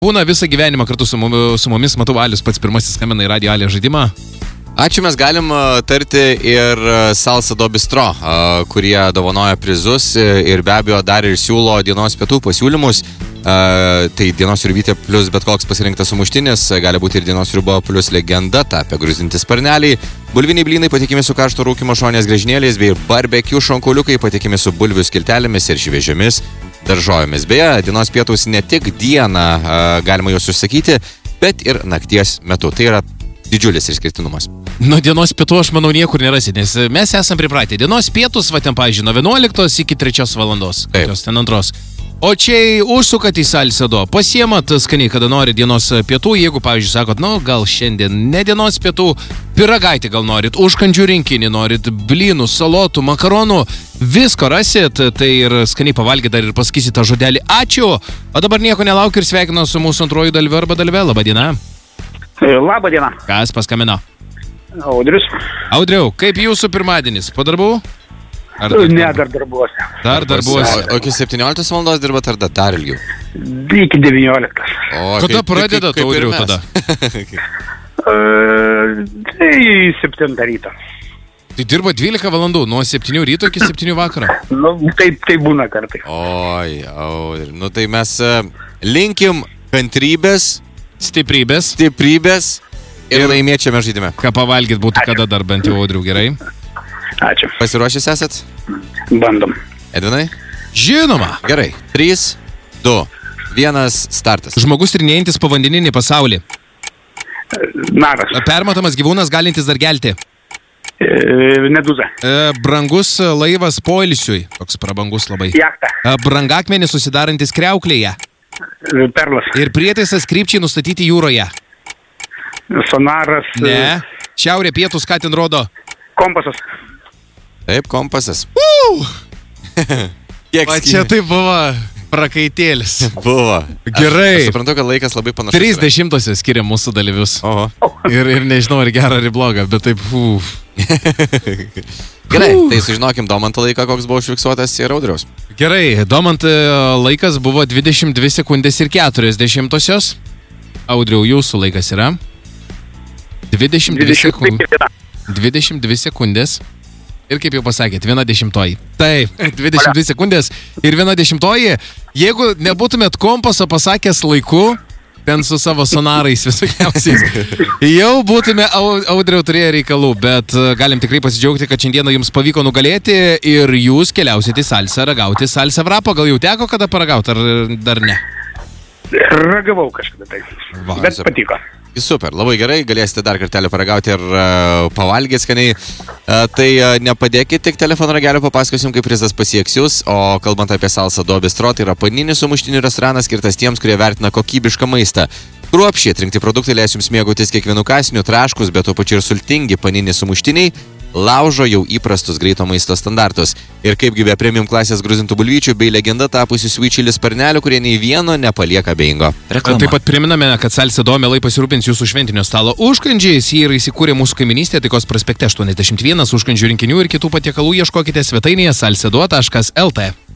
Būna visą gyvenimą kartu su mumis, matau, Alius pats pirmasis skambina į Radio Alė žaidimą. Ačiū, mes galim tarti ir Salsa do Bistro, kurie dovanoja prizus ir be abejo dar ir siūlo dienos pietų pasiūlymus. Tai dienos sriubytė plus bet koks pasirinktas sumuštinis, gali būti ir dienos sriubo plus legenda, tapę gruzinti sparneliai, bulviniai blynai patikimi su karšto rūkymo šonės griežinėliais bei barbecue šonkauliukai patikimi su bulvių skiltelėmis ir šviežiomis daržovėmis. Beje, dienos pietus ne tik dieną galima juos užsakyti, bet ir nakties metu. Tai yra didžiulis išskirtinumas. Nuo dienos pietų aš manau niekur nerasi, nes mes esam pripratę. Dienos pietus, va ten, pavyzdžiui, nuo 11 iki 3 valandos. Kokios ten antros. O čia užsukat į Salsa do, pasiemat skaniai, kada nori dienos pietų, jeigu, pavyzdžiui, sakot, gal šiandien ne dienos pietų, pyragaitį gal norit, užkandžių rinkinį norit, blynų, salotų, makaronų, visko rasit, tai ir skaniai pavalgyti dar ir pasakysit tą žodelį ačiū. O dabar nieko nelaukiu ir sveikinu su mūsų antruoju dalyviu arba dalyve. Labą dieną. Labą dieną. Kas paskambino? Audrius. Audriau, kaip jūsų pirmadienis? Po darbų? Ne, dar darbuose. Dar darbuose. O iki 17 valandos dirbat ar dar ilgiau? Iki 19. Kada pradedat, Audriau, tada? Tai 7 ryto. Tai dirba 12 valandų, nuo 7 ryto iki 7 vakaro. Tai būna kartai. Oi, Audriau, tai mes linkim kantrybės, stiprybės ir laimėčiame žaidime. Ką pavalgyt būtų kada dar bent jau, Audriau, gerai? Ačiū. Pasiruošęs esat? Bandom. Edvinai? Žinoma. Gerai. 3, 2, 1, startas. Žmogus tyrinėjantis povandeninį pasaulį. Naras. Permatomas gyvūnas galintis dar gelti. Meduza. Brangus laivas poilsiui. Toks prabangus labai. Jachta. Brangakmenis susidarantis kriauklėje. Perlas. Ir prietaisas krypčiai nustatyti jūroje. Sonaras. Ne. Šiaurė pietus, ką ten rodo? Kompasas. Taip, kompasas. O čia tai buvo prakaitėlis. Buvo. Gerai. Aš suprantu, kad laikas labai panašus. 30 skiria mūsų dalyvius. Oho. Ir nežinau, ar gerą, ar blogą, bet taip, Gerai, tai sužinokim Domanto laiką, koks buvo užfiksuotas ir Audriaus. Gerai, Domant laikas buvo 22 sekundės ir 40. Audriau, jūsų laikas yra 22 sekundės. Ir kaip jau pasakėt, 1/10. Taip, 22 sekundės ir 1/10. Jeigu nebūtumėt kompaso pasakęs laiku, ten su savo sonarais visokiausiais, jau būtume Audriau turėję reikalų, bet galim tikrai pasidžiaugti, kad šiandieną jums pavyko nugalėti ir jūs keliausite į Salsą ragauti Salsa Wrapo. Gal jau teko kada paragauti, ar dar ne? Ragavau kažkada tai, bet patiko. Super, labai gerai, galėsite dar kartelį paragauti ir pavalgyti skaniai. Tai nepadėkit tik telefono ragelio, papasakosim, kaip prizas pasieks jūs. O kalbant apie Salsa do Bistro, tai yra paninis sumuštinių restoranas skirtas tiems, kurie vertina kokybišką maistą. Kruopščiai atrinkti produktai leis jums mėgautis kiekvienu kasiniu, traškus, bet tuo pačiu ir sultingi panini sumuštiniai laužo jau įprastus greito maisto standartus. Ir kaipgi be premium klasės gruzintų bulvyčių bei legenda tapusių sweet chili sparnelių, kurie nei vieno nepalieka abejingo. Taip pat priminame, kad Salsa do mielai pasirūpins jūsų šventinio stalo užkandžiais. Jie yra įsikūrę mūsų kaiminystėje, Taikos prospekte 81, užkandžių rinkinių ir kitų patiekalų ieškokite svetainėje salsado.lt.